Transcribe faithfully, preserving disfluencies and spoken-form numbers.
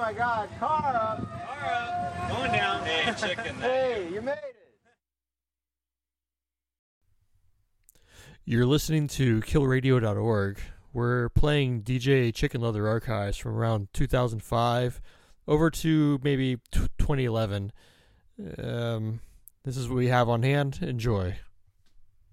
my God. Car up. Car up. Going down. Hey, chicken. Hey, you made it. You're listening to kill radio dot org. We're playing D J Chicken Leather archives from around two thousand five over to maybe twenty eleven. Um, this is what we have on hand. Enjoy.